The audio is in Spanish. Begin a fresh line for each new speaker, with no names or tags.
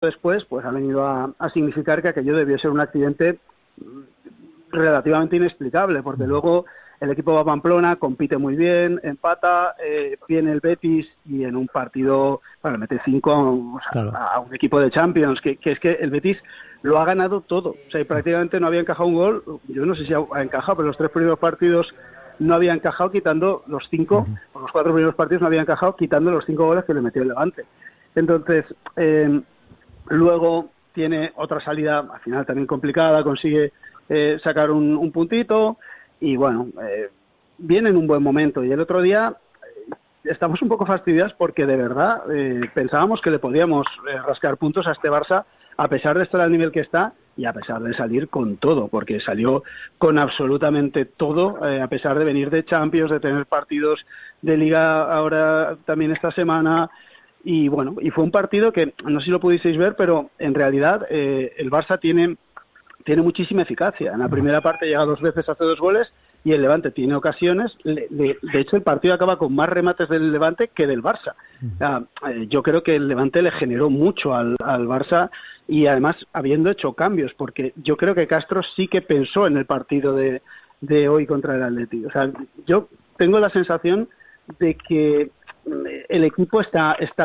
después pues ha venido a significar que aquello debió ser un accidente relativamente inexplicable, porque luego el equipo va a Pamplona, compite muy bien, empata, viene el Betis y en un partido, bueno, mete 5 a un equipo de Champions, que es que el Betis lo ha ganado todo, o sea, y prácticamente no había encajado un gol, yo no sé si ha encajado, pero los 3 primeros partidos no había encajado, quitando los 5, o los 4 primeros partidos no había encajado, quitando los 5 goles que le metió el Levante. Entonces, luego tiene otra salida, al final también complicada, consigue sacar un puntito, y bueno, viene en un buen momento. Y el otro día estamos un poco fastidiados porque de verdad pensábamos que le podíamos rascar puntos a este Barça, a pesar de estar al nivel que está y a pesar de salir con todo, porque salió con absolutamente todo, a pesar de venir de Champions, de tener partidos de Liga ahora también esta semana. Y bueno, y fue un partido que, no sé si lo pudisteis ver, pero en realidad el Barça tiene muchísima eficacia. En la primera parte llega 2 veces, hace 2 goles, y el Levante tiene ocasiones. De hecho, el partido acaba con más remates del Levante que del Barça. Yo creo que el Levante le generó mucho al Barça, y además habiendo hecho cambios, porque yo creo que Castro sí que pensó en el partido de hoy contra el Atleti. O sea, yo tengo la sensación de que el equipo está